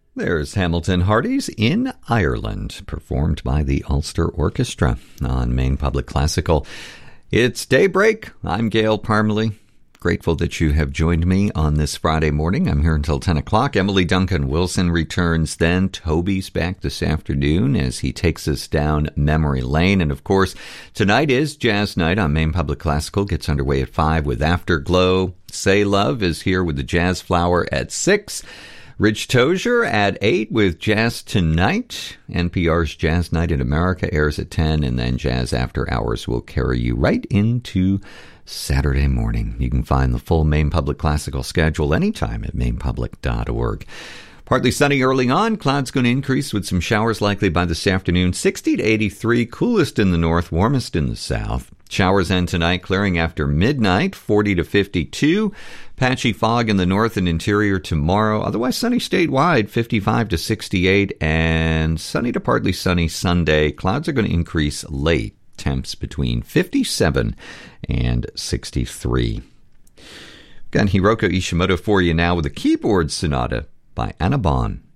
There's Hamilton Hardy's In Ireland, performed by the Ulster Orchestra on Maine Public Classical. It's daybreak. I'm Gail Parmalee. Grateful that you have joined me on this Friday morning. I'm here until 10 o'clock. Emily Duncan Wilson returns then. Toby's back this afternoon as he takes us down memory lane. And, of course, tonight is Jazz Night on Maine Public Classical. Gets underway at 5 with Afterglow. Say Love is here with the Jazz Flower at 6. Rich Tozier at 8 with Jazz Tonight. NPR's Jazz Night in America airs at 10, and then Jazz After Hours will carry you right into Saturday morning. You can find the full Maine Public Classical schedule anytime at mainepublic.org. Partly sunny early on. Clouds going to increase with some showers likely by this afternoon. 60 to 83, coolest in the north, warmest in the south. Showers end tonight, clearing after midnight, 40 to 52. Patchy fog in the north and interior tomorrow. Otherwise sunny statewide, 55 to 68. And sunny to partly sunny Sunday. Clouds are going to increase late. Temps between 57 and 63. Got Hiroka Ishimoto for you now with a keyboard sonata by Anna Bon.